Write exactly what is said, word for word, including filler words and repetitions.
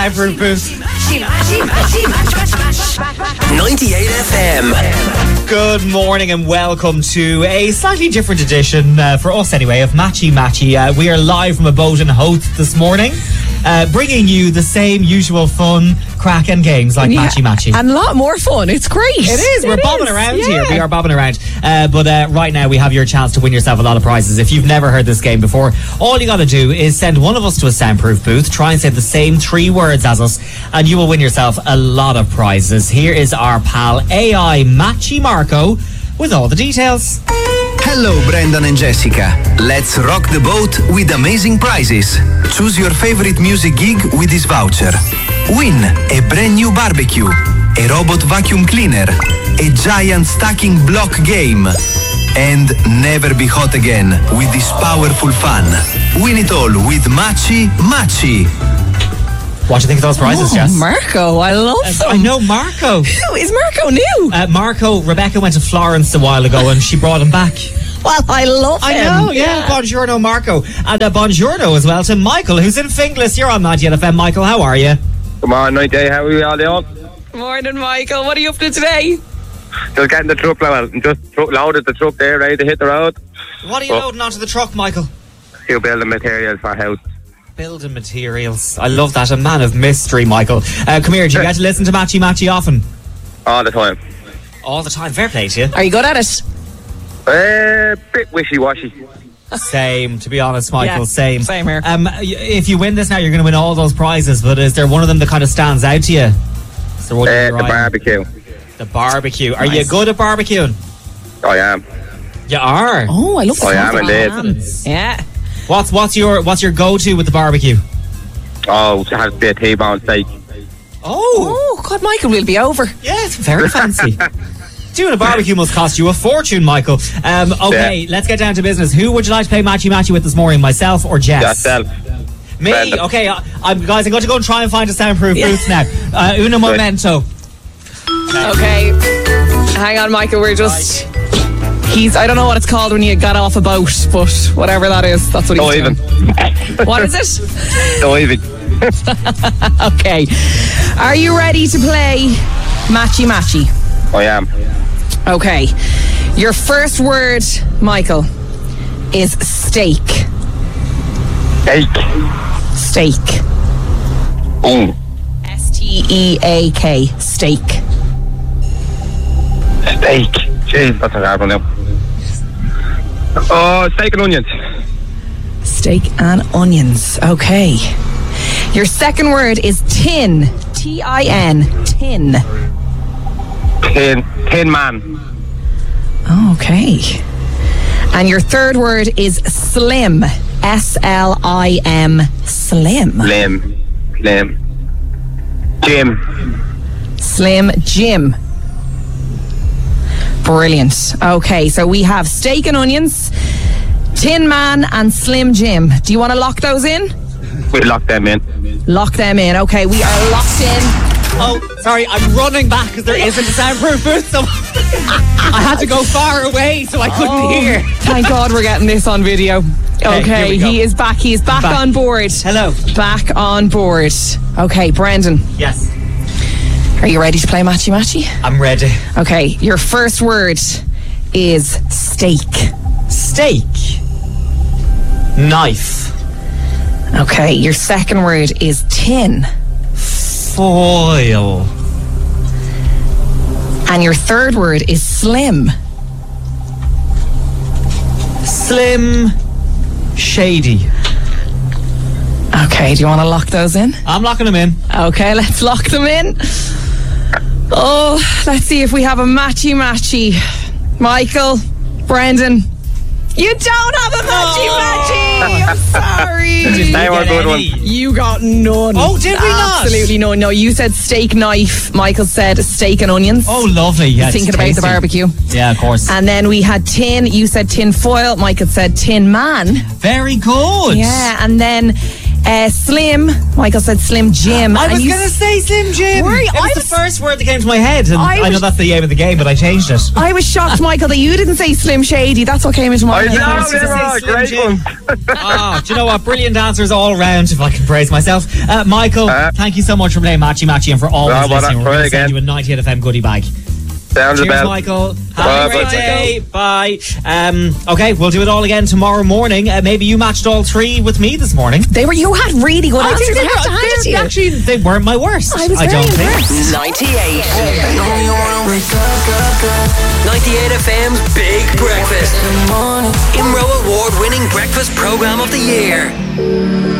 Soundproof booth. ninety-eight F M. Good morning and welcome to a slightly different edition, uh, for us anyway, of Matchy Matchy. Uh, we are live from a boat in Howth this morning, uh, bringing you the same usual fun, crack and games like Yeah, Matchy Matchy. And a lot more fun. It's great. It is. We're It bobbing is, around yeah. here. We are bobbing around. Uh, but uh, right now we have your chance to win yourself a lot of prizes. If you've never heard this game before, all you got to do is send one of us to a soundproof booth, try and say the same three words as us, and you will win yourself a lot of prizes. Here is our pal A I Matchy Marco with all the details. Hello, Brendan and Jessica. Let's rock the boat with amazing prizes. Choose your favorite music gig with this voucher. Win a brand new barbecue, a robot vacuum cleaner, a giant stacking block game, and never be hot again with this powerful fun. Win it all with Matchy Matchy. What do you think of those prizes, Oh, Jess? Marco, I love Uh, him. I know Marco. Who is Marco new? Uh, Marco, Rebecca went to Florence a while ago and she brought him back. Well, I love I him. know, yeah. Buongiorno, Marco. And uh, buongiorno as well to Michael, who's in Finglas. You're on ninety-eight F M. Michael, how are you? Come on, night day. How are we all doing? Morning, Michael. What are you up to today? Just getting the truck loaded. Just truck loaded the truck there, ready to hit the road. What are you Oh. loading onto the truck, Michael? You building materials for house. Building materials. I love that. A man of mystery, Michael. Uh, come here, do you get to listen to Matchy Matchy often? All the time. All the time. Fair play to you. Are you good at it? A bit wishy-washy. Same, to be honest, Michael. Yeah, same. same here. Um, y- if you win this now, you're going to win all those prizes. But is there one of them that kind of stands out to you? Is there one Uh, you're the eyeing? barbecue. The barbecue. Are you Nice. good at barbecuing? I am. You are. Oh, I love the I am sound of indeed. hands. Yeah. What's what's your what's your go-to with the barbecue? Oh, it has to be a T-bone steak. Oh, Oh, God, Michael, we'll be over. yeah, it's very fancy. Doing a barbecue must cost you a fortune, Michael. Um, okay, Yeah. let's get down to business. Who would you like to play Matchy Matchy with this morning? Myself or Jess? Yourself. Me? Brendan. Okay, I, I'm, guys, I'm going to go and try and find a soundproof booth now. Uh, uno momento. Okay. Hang on, Michael. We're just... He's... I don't know what it's called when you got off a boat, but whatever that is, that's what he's Diving. doing. What is it? Diving. Okay. Are you ready to play Matchy Matchy? I am. Okay. Your first word, Michael, is steak. Steak. Steak. Boom. S T E A K. Steak. Steak. Jeez, that's a hard one now. Oh, steak and onions. Steak and onions. Okay. Your second word is tin. T I N. Tin. Tin. Tin man. Okay. And your third word is slim. S L I M. Slim. Lim. Lim. Jim. Slim Jim. Brilliant. Okay, so we have steak and onions, Tin Man, and Slim Jim. Do you want to lock those in? We lock them in. Lock them in. Okay, we are locked in. Oh, sorry, I'm running back because there isn't a soundproof booth, so I had to go far away so I couldn't Oh, hear. Thank God we're getting this on video. Okay, here Okay, we go. he is back. He is back, Back. on board. Hello. Back on board. Okay, Brendan, Yes, are you ready to play Matchy Matchy? I'm ready. Okay, your first word is steak. Steak. Knife. Okay, your second word is tin. Foil. And your third word is slim. Slim. Shady. Okay, do you want to lock those in? I'm locking them in. Okay, let's lock them in. Oh, let's see if we have a matchy matchy. Michael, Brendan, you don't have a matchy matchy. I'm sorry. They were Get good any? ones. You got none. Oh, did we not? Absolutely no. No, you said steak knife. Michael said steak and onions. Oh, lovely. Yeah, it's Thinking about the tasty. barbecue. Yeah, of course. And then we had tin. You said tin foil. Michael said tin man. Very good. Yeah, and then Uh, Slim. Michael said Slim Jim. I And was you going to s- say Slim Jim. Were you? It was I the was- first word that came to my head. And I I, know was- that's the aim of the game, but I changed it. I was shocked, Michael, that you didn't say Slim Shady. That's what came into my I head. know, I was they gonna were say a great Slim one. Ah, do you know what? Brilliant answers all round, if I can praise myself. Uh, Michael, Uh, thank you so much for playing Matchy Matchy and for always No, but listening. We're try going to send again. you a ninety-eight F M goodie bag. Sounds Cheers, about. Michael. Have Bye, a great bye. day. Bye. Um, okay, we'll do it all again tomorrow morning. Uh, maybe you matched all three with me this morning. They were. You had really good I answers. think they I have to were, hand it to they you. actually they weren't my worst. I was very don't impressed. think. ninety-eight. ninety-eight F M's Big Breakfast. IMRO award winning breakfast program of the year.